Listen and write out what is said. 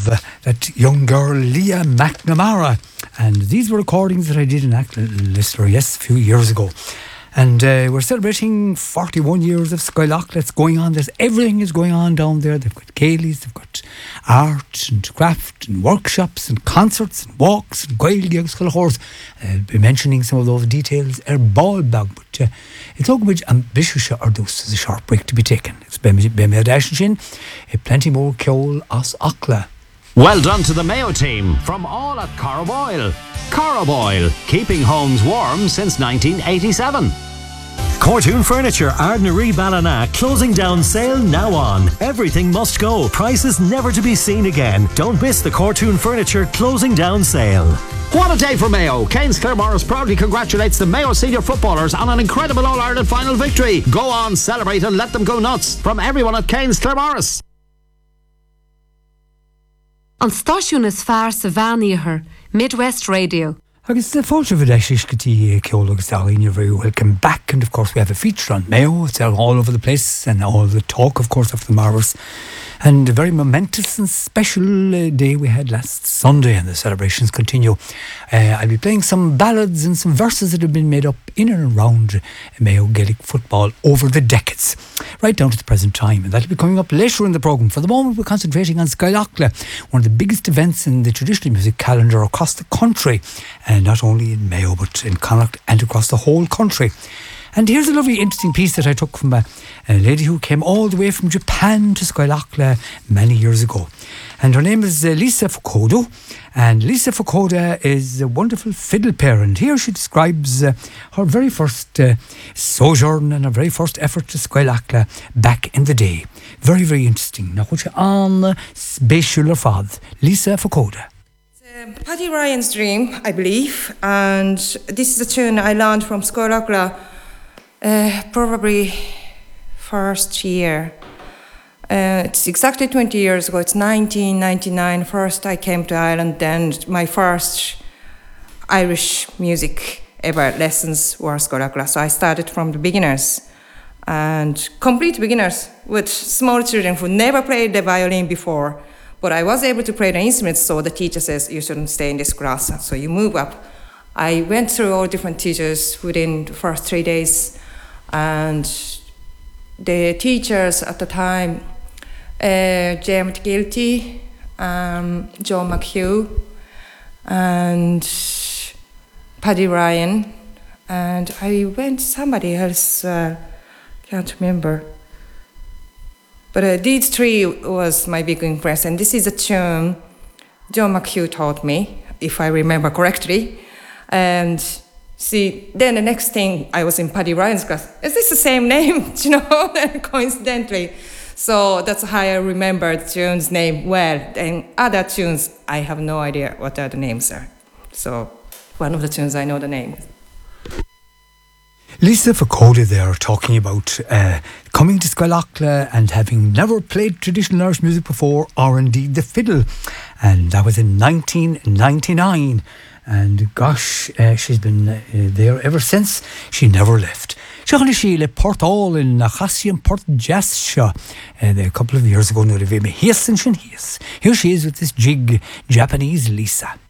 that young girl Leah McNamara. And these were recordings that I did in Lister, a few years ago. And we're celebrating 41 years of Skylochla. It's going on. Everything is going on down there. They've got Gaelies, they've got art and craft and workshops and concerts and walks and Gaelic Skylochors. I'll be mentioning some of those details. Ballbag, but it's all much ambitious or those is a short break to be taken. It's Bemir Dashin, plenty more Kjol as Akla. Well done to the Mayo team from all at Caraboyle. Caraboyle, keeping homes warm since 1987. Cortoon Furniture, Ardnaree Ballina, closing down sale now on. Everything must go. Prices never to be seen again. Don't miss the Cortoon Furniture closing down sale. What a day for Mayo. Kane's Claremorris proudly congratulates the Mayo senior footballers on an incredible All-Ireland final victory. Go on, celebrate and let them go nuts. From everyone at Kane's Claremorris. An stáisiún is fearr sa bhean Midwest Radio. Agus the Fáilte Bhidéisiscotí Ceolagus Darlene, you're very welcome back. And of course we have a feature on Mayo. It's all over the place and all the talk, of course, of the Marvels. And a very momentous and special day we had last Sunday, and the celebrations continue. I'll be playing some ballads and some verses that have been made up in and around Mayo Gaelic football over the decades, right down to the present time. And that'll be coming up later in the programme. For the moment, we're concentrating on Skylochla, one of the biggest events in the traditional music calendar across the country, and not only in Mayo, but in Connacht and across the whole country. And here's a lovely interesting piece that I took from a lady who came all the way from Japan to Skylochla many years ago. And her name is Lisa Fukuda. And Lisa Fukuda is a wonderful fiddle player. And here she describes her very first sojourn and her very first effort to Skylochla back in the day. Very, very interesting. Now, what's on special fad? Lisa Fukuda. Paddy Ryan's Dream, I believe. And this is a tune I learned from Skylochla. Probably first year. It's exactly 20 years ago. It's 1999. First I came to Ireland, then my first Irish music ever lessons were Skylochla. So I started from the beginners, and complete beginners with small children who never played the violin before. But I was able to play the instruments, so the teacher says, you shouldn't stay in this class, so you move up. I went through all different teachers within the first 3 days, and the teachers at the time, James Gilty, John McHugh, and Paddy Ryan, and I went somebody else, can't remember. But these three was my big influence, and this is a tune John McHugh taught me, if I remember correctly. And see, then the next thing, I was in Paddy Ryan's class. Is this the same name? Coincidentally. So that's how I remember the tune's name well. And other tunes, I have no idea what other names are. So one of the tunes, I know the name. Lisa Fukuda there talking about coming to Skylochla and having never played traditional Irish music before, or indeed the fiddle. And that was in 1999. And gosh, she's been there ever since. She never left. Sean Sheila Portall in Nachasian Port Jasha a couple of years ago. Here she is with this jig, Japanese Lisa.